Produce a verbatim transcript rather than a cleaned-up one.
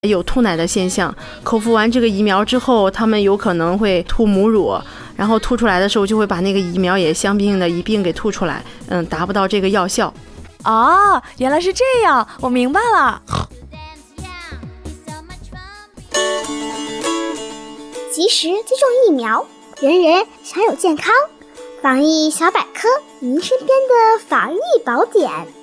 有吐奶的现象，口服完这个疫苗之后，他们有可能会吐母乳，然后吐出来的时候就会把那个疫苗也相应的一并给吐出来，嗯，达不到这个药效。 哦，原来是这样，我明白了。 及时接种疫苗，人人享有健康。防疫小百科，您身边的防疫宝典。